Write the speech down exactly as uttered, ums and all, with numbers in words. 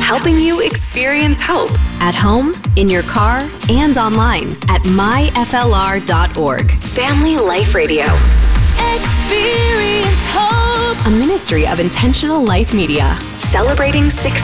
helping you experience hope at home, in your car, and online at my f l r dot org. Family Life Radio. Experience hope. A ministry of Intentional Life Media. Celebrating success.